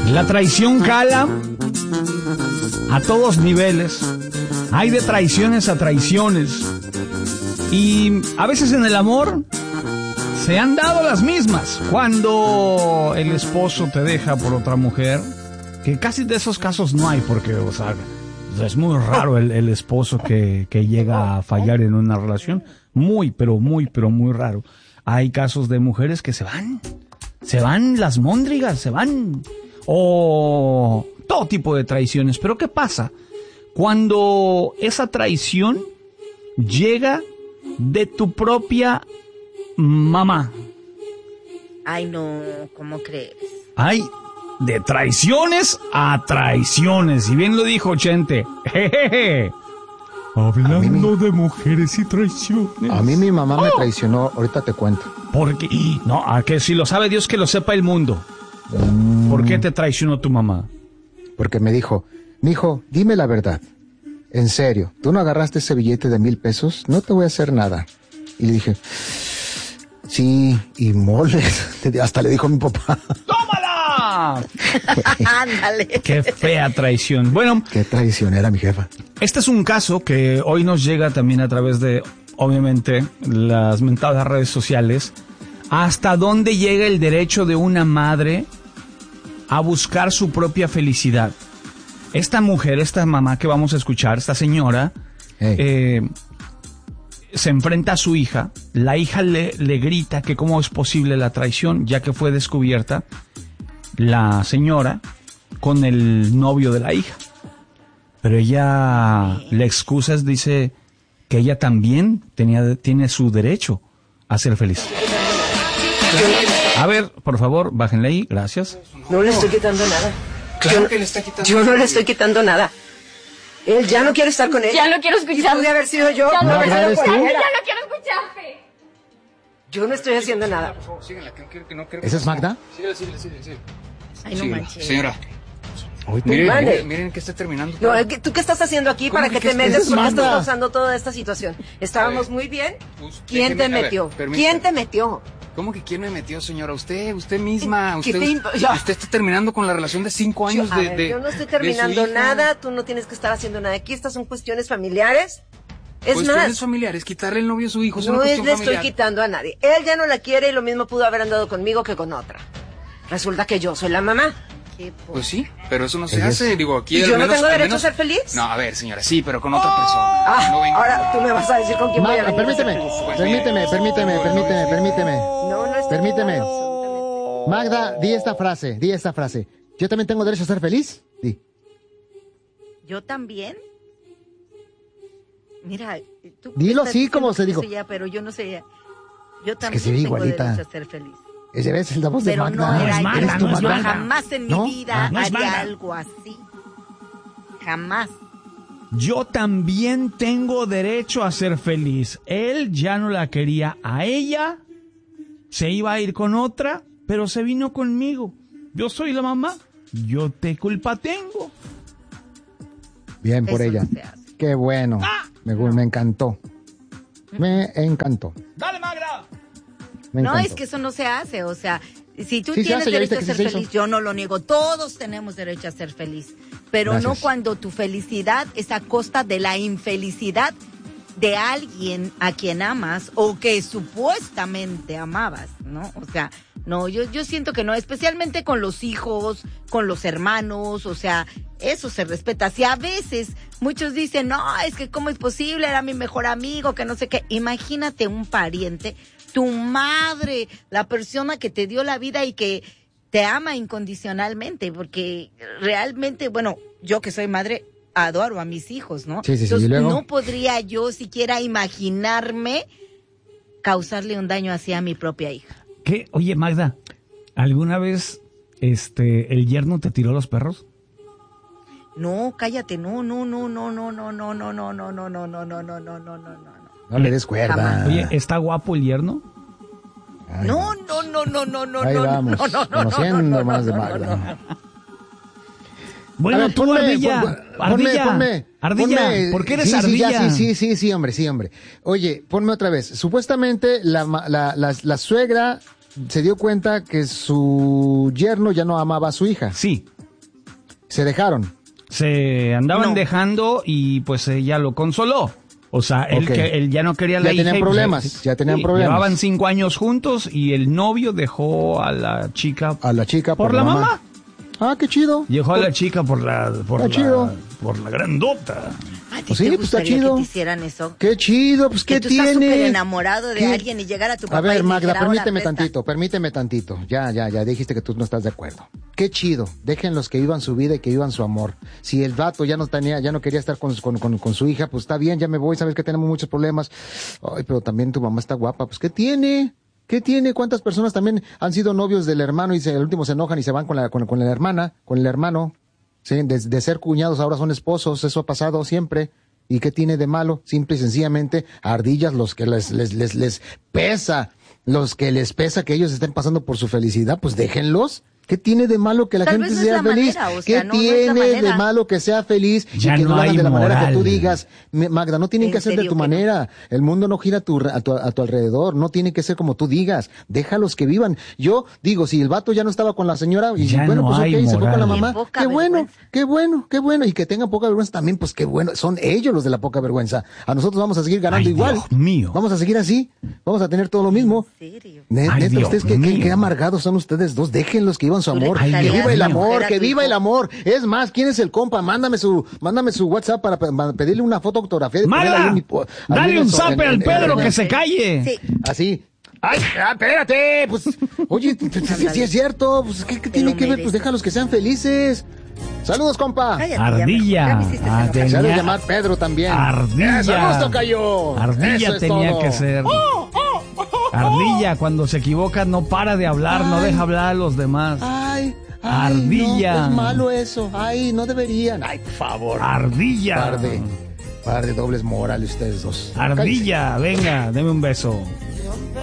La traición cala a todos niveles. Hay de traiciones a traiciones. Y a veces en el amor se han dado las mismas. Cuando el esposo te deja por otra mujer, que casi de esos casos no hay, porque, o sea, es muy raro el esposo que llega a fallar en una relación. Muy, pero muy raro. Hay casos de mujeres que se van las móndrigas, se van. O todo tipo de traiciones. Pero ¿qué pasa cuando esa traición llega de tu propia mamá? Ay, no, ¿cómo crees? Hay de traiciones a traiciones. Y bien lo dijo Chente. Jejeje. Hablando de mujeres y traiciones. A mí mi mamá me traicionó, ahorita te cuento. ¿Por qué? No, a que si lo sabe Dios, que lo sepa el mundo. ¿Por qué te traicionó tu mamá? Porque me dijo, mijo, dime la verdad. En serio, ¿tú no agarraste ese billete de 1,000 pesos? No te voy a hacer nada. Y le dije, sí, y moles. Hasta le dijo a mi papá. ¡Tómala! Ándale. Qué fea traición. Bueno, qué traicionera mi jefa. Este es un caso que hoy nos llega también a través de, obviamente, las mentadas redes sociales. ¿Hasta dónde llega el derecho de una madre a buscar su propia felicidad? Esta mujer, esta mamá que vamos a escuchar, esta señora, se enfrenta a su hija. La hija le grita que cómo es posible la traición, ya que fue descubierta la señora con el novio de la hija. Pero ella, la excusa es, dice que ella también tiene su derecho a ser feliz. A ver, por favor, bájenle ahí, gracias. No le estoy quitando nada. Claro que le está quitando. Yo no le estoy quitando nada. Él ya no quiere estar con ella. Ya no quiero escucharte. Pude haber sido yo. Ya no haber sido quiero cualquiera. Ya no quiero escucharte. Yo no estoy haciendo nada. Por favor, síguela, que no creo. ¿Esa es Magda? Síguela. Ay, no manches. Señora. Mande. Miren que está terminando. No, ¿tú qué estás haciendo aquí para que te metes? ¿Por qué estás Magda? causando toda esta situación? Estábamos muy bien. Usted ¿Quién te metió? ¿Quién te metió? ¿Cómo que quién me metió, señora? Usted misma. ¿Qué Usted te ya? está terminando con la relación de 5 años Yo no estoy terminando nada. Tú no tienes que estar haciendo nada aquí. Estas son cuestiones familiares. Es cuestiones más, familiares, quitarle el novio a su hijo es una no cuestión le familiar. estoy quitando a nadie. Él ya no la quiere y lo mismo pudo haber andado conmigo que con otra. Resulta que yo soy la mamá. Pues sí, pero eso no se Ella hace. Digo, aquí ¿Y al yo no menos- tengo al derecho menos- a ser feliz? No, a ver, señora, sí, pero con otra persona. No venga. Ahora tú me vas a decir con quién voy a Magda, venir a ser permíteme, feliz. permíteme. No estoy Permíteme. absolutamente. Magda, di esta frase. ¿Yo también tengo derecho a ser feliz? Di. ¿Yo también? Mira, tú Dilo estás así diciendo como se que dijo. yo soy ya, pero yo no sé. Yo también se ve tengo igualita. derecho a ser feliz. Esa es la voz de Pero Magda. no era es Magda, yo. no es Yo Magda. jamás en mi ¿No? vida no es haría Magda. algo así. Jamás. Yo también tengo derecho a ser feliz. Él ya no la quería a ella, se iba a ir con otra, pero se vino conmigo. Yo soy la mamá, yo te culpa tengo. Bien por Eso ella. no se hace. Qué bueno. Me encantó. Me encantó. ¡Dale, Magda! Me No, encantó. es que eso no se hace, o sea, si tú Sí se tienes hace, ya derecho a viste ser que sí se feliz, hizo. yo no lo niego, todos tenemos derecho a ser feliz, pero Gracias. no cuando tu felicidad es a costa de la infelicidad de alguien a quien amas o que supuestamente amabas, ¿no? O sea, no, yo siento que no, especialmente con los hijos, con los hermanos, o sea, eso se respeta. Si a veces muchos dicen, no, es que cómo es posible, era mi mejor amigo, que no sé qué, imagínate un pariente, tu madre, la persona que te dio la vida y que te ama incondicionalmente, porque realmente, bueno, yo que soy madre, adoro a mis hijos, ¿no? Sí, Entonces, y luego. no podría yo siquiera imaginarme causarle un daño así a mi propia hija. ¿Qué? Oye, Magda, ¿alguna vez el yerno te tiró los perros? No, cállate, no. No le des cuerda. Jamás. Oye, ¿está guapo el yerno? Ay, No. Ahí vamos, conociendo más de no, Magda. Bueno, A ver, tú, Ardilla, ¿por qué eres sí, ardilla? Sí, hombre. Oye, ponme otra vez. Supuestamente la suegra se dio cuenta que su yerno ya no amaba a su hija. Sí. Se dejaron. Se andaban No. dejando y pues ella lo consoló. O sea, él, Ok. él ya no quería la Ya hija. tenían y, pues, problemas, ya tenían problemas. Llevaban 5 años juntos y el novio dejó a la chica A la chica por la mamá. Ah, qué chido. Dejó a la chica por la chido. por la grandota. ¿A ti Pues sí, te pues está gustaría chido. que te hicieran eso? Qué chido, pues Que qué tú estás súper tiene. enamorado de ¿Qué? alguien y llegar a tu papá A ver, y Magda, dijera, "Ahora, permíteme tantito. Ya, dijiste que tú no estás de acuerdo. Qué chido, déjenlos que vivan su vida y que vivan su amor. Si el vato ya no quería estar con su hija, pues está bien, ya me voy, sabes que tenemos muchos problemas. Ay, pero también tu mamá está guapa, pues ¿qué tiene? ¿Qué tiene? ¿Cuántas personas también han sido novios del hermano y el último se enojan y se van con la hermana, con el hermano? Sí, de ser cuñados ahora son esposos, eso ha pasado siempre. ¿Y qué tiene de malo? Simple y sencillamente, ardillas los que les pesa, los que les pesa que ellos estén pasando por su felicidad, pues déjenlos. ¿Qué tiene de malo que la Tal gente vez no es sea la feliz? manera, o ¿Qué sea, no es la tiene de manera. malo que sea feliz Ya y que no no lo hagan hay de la manera que tú moral. digas? Magda, no tienen ¿En que hacer de serio tu que no? manera. El mundo no gira a tu alrededor. No tiene que ser como tú digas. Déjalos que vivan. Yo digo, si el vato ya no estaba con la señora y Ya bueno, no pues hay ok, se fue con la moral. mamá. Qué poca Qué bueno, vergüenza. qué bueno. Y que tengan poca vergüenza también, pues qué bueno. Son ellos los de la poca vergüenza. A nosotros vamos a seguir ganando Ay, igual. Dios mío. Vamos a seguir así. Vamos a tener todo lo mismo. ¿En serio? Neta, Ay, Dios ustedes mío. qué amargados son ustedes dos. Déjenlos que vivan su Tú le amor. Ay, Que Dios viva el mío. amor, Era que tu viva hijo. el amor. Es más, ¿quién es el compa? Mándame su WhatsApp para pedirle una foto autografía. Magda, dale un zape al Pedro que se calle. Sí. Así. Ay, espérate, pues, oye, sí es cierto, pues, ¿qué tiene lo que ver? Pues mereces. déjalos que sean felices. Saludos, compa. Cállate, ya Ardilla. me hiciste enojar. Se ha de Tenía- llamar Pedro también. Ardilla. Eso, gusto cayó. Ardilla Eso es tenía todo. que ser. Ardilla, cuando se equivoca, no para de hablar, no deja hablar a los demás. Ay, Ardilla. No, es malo eso. Ay, no deberían. Ay, por favor. Ardilla. Par de dobles morales ustedes dos. Ardilla, venga, deme un beso.